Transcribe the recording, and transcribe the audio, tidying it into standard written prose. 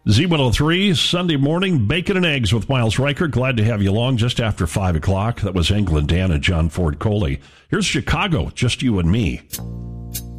Z103, Sunday morning, bacon and eggs with Miles Riker. Glad to have you along just after 5 o'clock. That was England Dan and John Ford Coley. Here's Chicago, just you and me.